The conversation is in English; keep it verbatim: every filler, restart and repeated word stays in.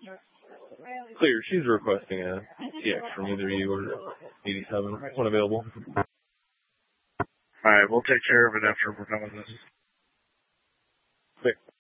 Clear. She's requesting a T X from either you or eighty-seven. When available. Alright, we'll take care of it after we're done with this. Clear.